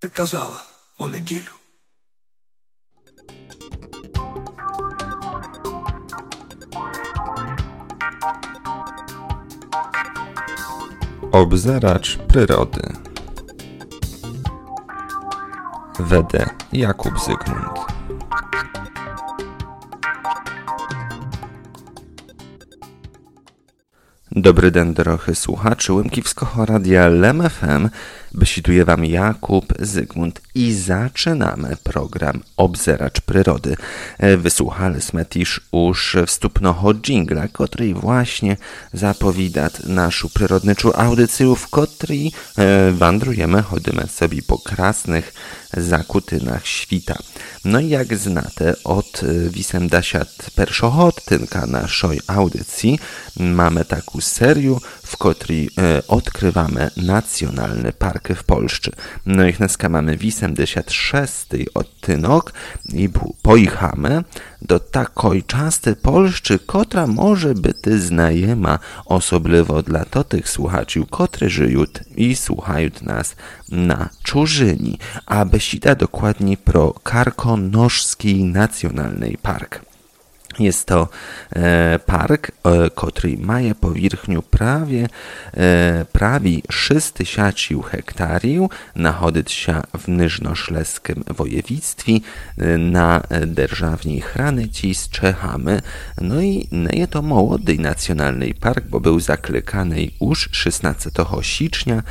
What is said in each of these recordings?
Ty казала у неділю. Obzeracz przyrody. Wede Jakub Zygmunt. Dobry den, drohy słuchaczy Łemkiwskiego Radia LEM FM. Besiduje wam Jakub Zygmunt i zaczynamy program Obzeracz Przyrody. Wysłuchaliśmy też już wstupnego dżingla, który właśnie zapowiada naszą przyrodniczą audycję, w której wandrujemy, chodzimy sobie po krasnych zakutynach świta. No i jak znate, od 81 odcinka naszej audycji mamy taką serię, w której odkrywamy nacjonalny park w Polsce. No i dneska mamy 86 odcinek i pojechamy do takiej części Polski, która może być znajoma osobliwo dla tych słuchaczy, którzy żyją i słuchają nas na czużyni, a besida dokładnie pro Karkonoszski Nacjonalny Park. Jest to park, który ma powierzchnię prawie 6000 hektarów, znajduje się w Nyżnoszleskim województwie na dzierżawnej granicy z Czechami. No i nie jest to młody nacjonalny park, bo był zaklekany już 16 sierpnia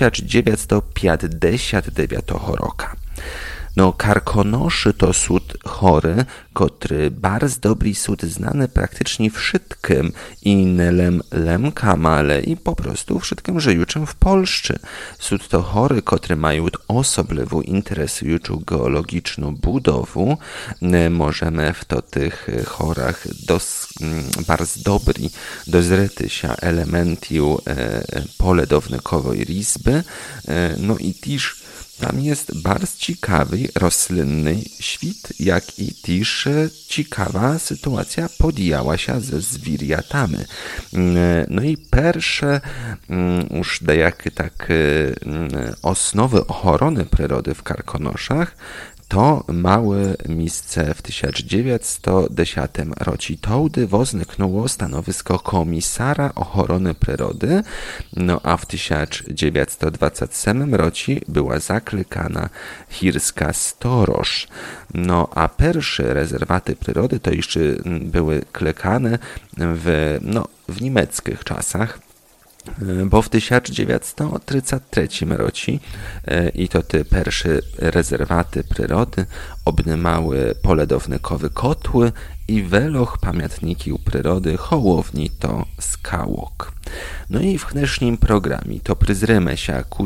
1959 roku. No, Karkonoszy to sud chory, który bardzo dobry sud znany praktycznie wszystkim innym lemkam, ale i po prostu wszystkim żyjącym w Polsce. Sud to chory, który mają osobliwą interesującą geologiczną budowę. Możemy w tych chorach bardzo dobry dozryty się elementów poledownikowej rizby. No i też tam jest bardzo ciekawy roślinny świat, jak i też ciekawa sytuacja podjęła się ze zwierzętami. No i pierwsze już dajakie takie osnowy ochrony przyrody w Karkonoszach to małe miejsce w 1910 roku. Tołdy wozniknęło stanowisko komisara ochrony przyrody, no a w 1927 roku była zaklekana Hirska Storoż. No a pierwsze rezerwaty przyrody to jeszcze były klekane w niemieckich czasach, bo w 1933 roku i to te pierwsze rezerwaty przyrody obnymały poledownikowe kotły i weloch pamiętniki przyrody hołowni to skałok. No i w dnešním programie to przyzrymy się ku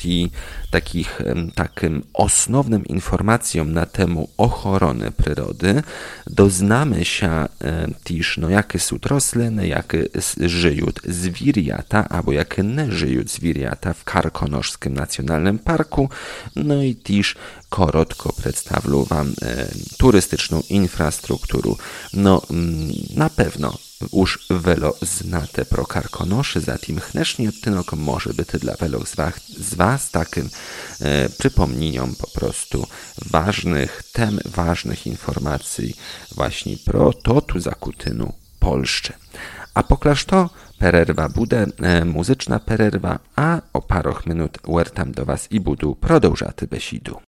takim osnownym informacjom na temat ochrony przyrody. Doznamy się też, jakie są rośliny, jakie żyją zwierzęta, albo jakie nie żyją zwierzęta w Karkonoszskim Nacjonalnym Parku. No i też krótko przedstawię wam turystyczną infrastrukturę. No, na pewno już wiele znate pro Karkonoszy, zatem dnešní odcinek może być dla wielu z was takim przypomnieniem po prostu ważnych tem, ważnych informacji właśnie pro tu zakutynu Polszczy. A poklaż to pererwa bude, muzyczna pererwa, a o paru minut wertam do was i budu продовжати besidu.